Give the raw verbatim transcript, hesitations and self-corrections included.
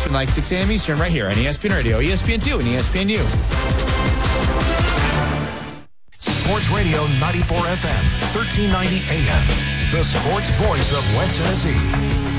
open like six a.m. Eastern right here on E S P N Radio, E S P N two, and E S P N U. Sports Radio ninety-four F M, thirteen ninety A M. The sports voice of West Tennessee.